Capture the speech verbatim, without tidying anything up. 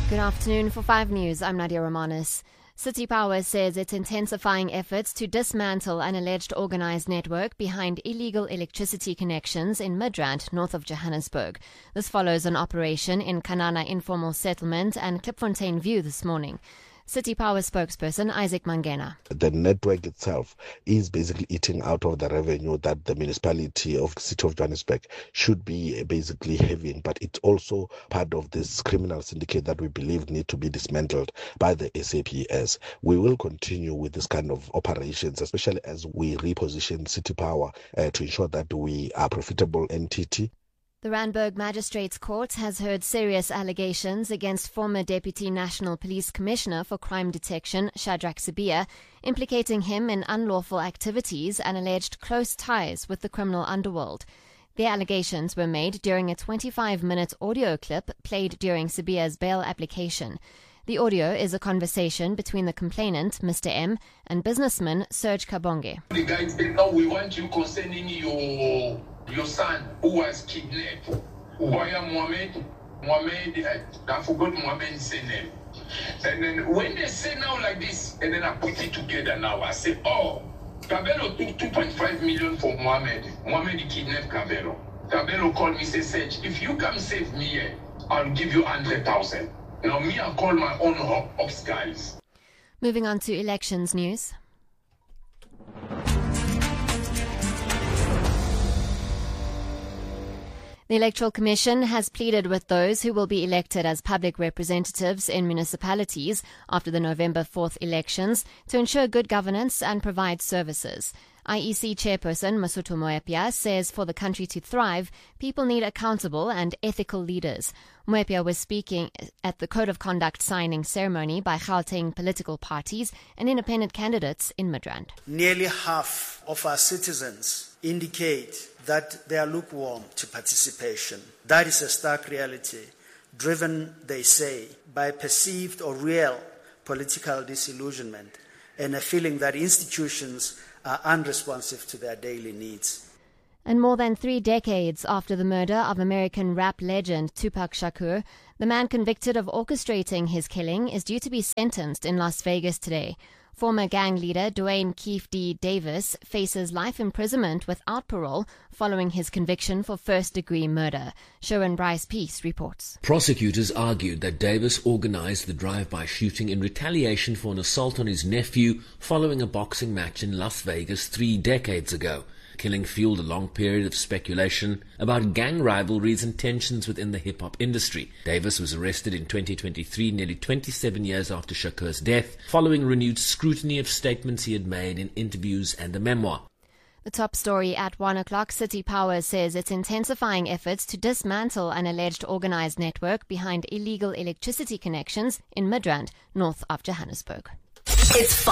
Good afternoon. For five News, I'm Nadia Romanis. City Power says it's intensifying efforts to dismantle an alleged organised network behind illegal electricity connections in Midrand, north of Johannesburg. This follows an operation in Kanana Informal Settlement and Klipfontein View this morning. City Power spokesperson Isaac Mangena. The network itself is basically eating out of the revenue that the municipality of the City of Johannesburg should be basically having, but it's also part of this criminal syndicate that we believe need to be dismantled by the S A P S. We will continue with this kind of operations, especially as we reposition City Power uh, to ensure that we are a profitable entity. The Randburg Magistrates Court has heard serious allegations against former Deputy National Police Commissioner for Crime Detection, Shadrack Sibiya, implicating him in unlawful activities and alleged close ties with the criminal underworld. The allegations were made during a twenty-five minute audio clip played during Sibiya's bail application. The audio is a conversation between the complainant, Mister M, and businessman Serge Kabonge. The guy said, "No, we want you concerning your your son who was kidnapped. Waya Mohammed, Mohammed, I forgot Mohammed's name. And then when they say now like this, and then I put it together now, I say, oh, Kabelo took two point five million for Mohammed. Mohammed kidnapped Kabelo. Kabelo called me, say, Serge, if you come save me here, I'll give you one hundred thousand. Now me, I call my own ops guys." Moving on to elections news. The Electoral Commission has pleaded with those who will be elected as public representatives in municipalities after the November fourth elections to ensure good governance and provide services. I E C chairperson Masutu Moepia says for the country to thrive, people need accountable and ethical leaders. Moepia was speaking at the Code of Conduct signing ceremony by Gauteng political parties and independent candidates in Midrand. Nearly half of our citizens indicate that they are lukewarm to participation. That is a stark reality, driven, they say, by perceived or real political disillusionment and a feeling that institutions are unresponsive to their daily needs. And more than three decades after the murder of American rap legend Tupac Shakur, the man convicted of orchestrating his killing is due to be sentenced in Las Vegas today. Former gang leader Dwayne Keefe D. Davis faces life imprisonment without parole following his conviction for first-degree murder. Sherwin Bryce Peace reports. Prosecutors argued that Davis organized the drive-by shooting in retaliation for an assault on his nephew following a boxing match in Las Vegas three decades ago. Killing fueled a long period of speculation about gang rivalries and tensions within the hip-hop industry. Davis was arrested in twenty twenty-three, nearly twenty-seven years after Shakur's death, following renewed scrutiny of statements he had made in interviews and a memoir. The top story at one o'clock, City Power says it's intensifying efforts to dismantle an alleged organised network behind illegal electricity connections in Midrand, north of Johannesburg. It's